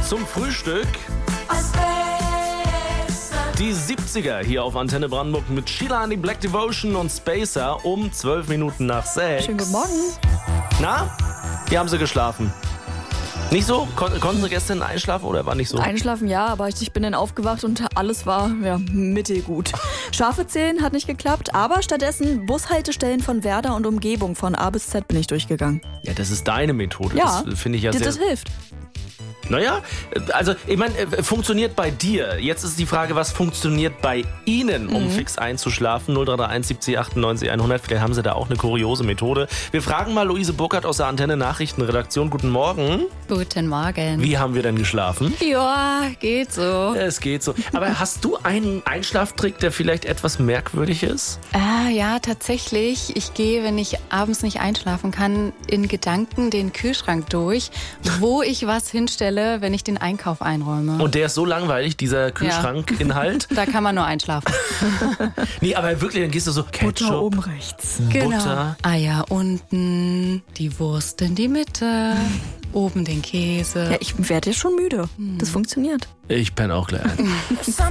zum Frühstück. Die 70er hier auf Antenne Brandenburg mit Sheila and the Black Devotion und Spacer um 12 Minuten nach 6. Schönen guten Morgen. Na, wie haben Sie geschlafen? Nicht so? Konnten Sie gestern einschlafen oder war nicht so? Einschlafen ja, aber ich bin dann aufgewacht und alles war mittelgut. Scharfe Zählen hat nicht geklappt, aber stattdessen Bushaltestellen von Werder und Umgebung von A bis Z bin ich durchgegangen. Ja, das ist deine Methode. Ja, Das finde ich ja das sehr... hilft. Naja, also ich meine, funktioniert bei dir. Jetzt ist die Frage, was funktioniert bei Ihnen, um fix einzuschlafen? 0331 70 98 100. Vielleicht haben Sie da auch eine kuriose Methode. Wir fragen mal Luise Burkhardt aus der Antenne Nachrichtenredaktion. Guten Morgen. Guten Morgen. Wie haben wir denn geschlafen? Ja, geht so. Es geht so. Aber hast du einen Einschlaftrick, der vielleicht etwas merkwürdig ist? Ja, tatsächlich. Ich gehe, wenn ich abends nicht einschlafen kann, in Gedanken den Kühlschrank durch, wo ich was hinstelle, wenn ich den Einkauf einräume. Und der ist so langweilig, dieser Kühlschrankinhalt. Da kann man nur einschlafen. Nee, aber wirklich, dann gehst du so Ketchup, Butter oben rechts. Butter. Eier unten, die Wurst in die Mitte, oben den Käse. Ja, ich werde ja schon müde. Das funktioniert. Ich penne auch gleich ein.